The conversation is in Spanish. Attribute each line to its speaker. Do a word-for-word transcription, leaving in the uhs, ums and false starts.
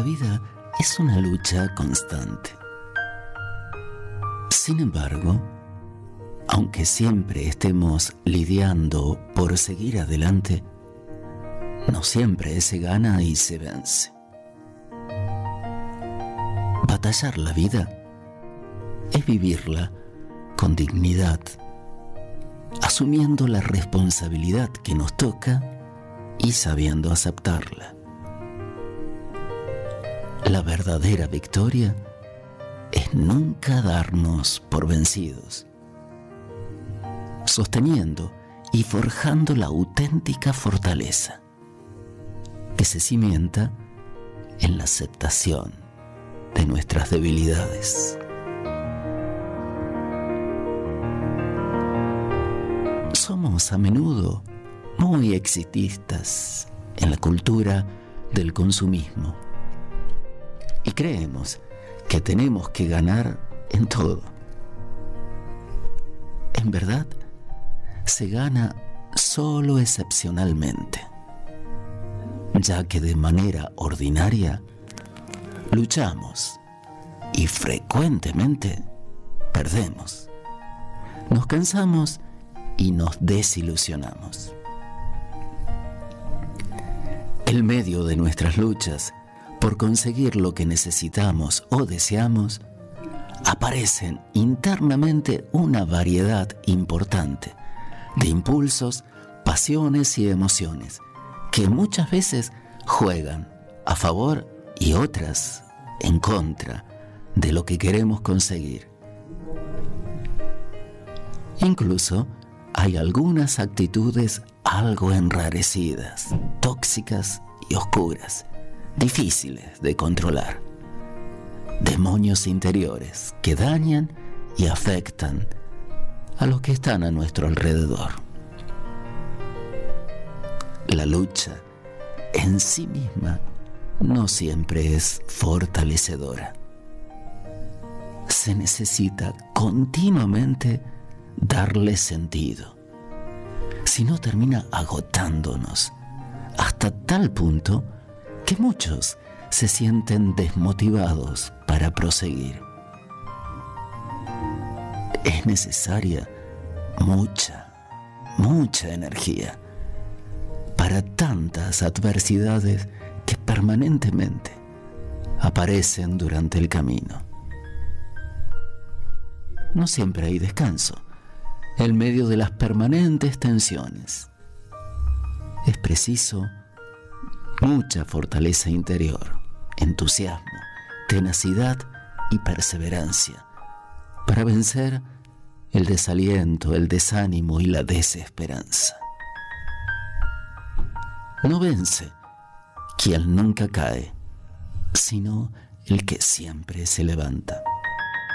Speaker 1: la vida es una lucha constante. Sin embargo, aunque siempre estemos lidiando por seguir adelante, no siempre se gana y se vence. Batallar la vida es vivirla con dignidad, asumiendo la responsabilidad que nos toca y sabiendo aceptarla. La verdadera victoria es nunca darnos por vencidos, sosteniendo y forjando la auténtica fortaleza que se cimienta en la aceptación de nuestras debilidades. Somos a menudo muy exitistas en la cultura del consumismo y creemos que tenemos que ganar en todo. En verdad, se gana solo excepcionalmente, ya que de manera ordinaria luchamos y frecuentemente perdemos. Nos cansamos y nos desilusionamos. El medio de nuestras luchas por conseguir lo que necesitamos o deseamos, aparecen internamente una variedad importante de impulsos, pasiones y emociones que muchas veces juegan a favor y otras en contra de lo que queremos conseguir. Incluso hay algunas actitudes algo enrarecidas, tóxicas y oscuras, difíciles de controlar. Demonios interiores que dañan y afectan a los que están a nuestro alrededor. La lucha en sí misma no siempre es fortalecedora. Se necesita continuamente darle sentido. Si no, termina agotándonos hasta tal punto que muchos se sienten desmotivados para proseguir. Es necesaria mucha, mucha energía para tantas adversidades que permanentemente aparecen durante el camino. No siempre hay descanso en medio de las permanentes tensiones. Es preciso mucha fortaleza interior, entusiasmo, tenacidad y perseverancia para vencer el desaliento, el desánimo y la desesperanza. No vence quien nunca cae, sino el que siempre se levanta.